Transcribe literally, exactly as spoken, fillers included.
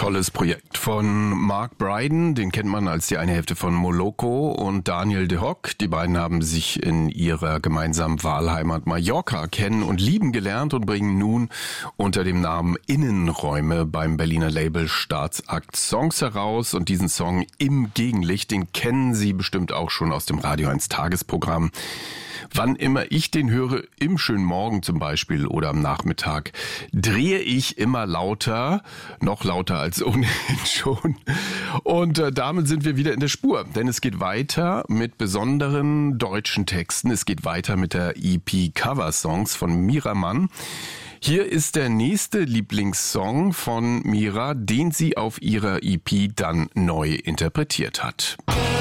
Tolles Projekt von Mark Brydon, den kennt man als die eine Hälfte von Moloko, und Daniel de Hock. Die beiden haben sich in ihrer gemeinsamen Wahlheimat Mallorca kennen und lieben gelernt und bringen nun unter dem Namen Innenräume beim Berliner Label Staatsakt Songs heraus. Und diesen Song Im Gegenlicht, den kennen Sie bestimmt auch schon aus dem Radio eins Tagesprogramm. Wann immer ich den höre, im schönen Morgen zum Beispiel oder am Nachmittag, drehe ich immer lauter, noch lauter als ohnehin schon. Und äh, damit sind wir wieder in der Spur, denn es geht weiter mit besonderen deutschen Texten. Es geht weiter mit der E P Cover Songs von Mira Mann. Hier ist der nächste Lieblingssong von Mira, den sie auf ihrer E P dann neu interpretiert hat.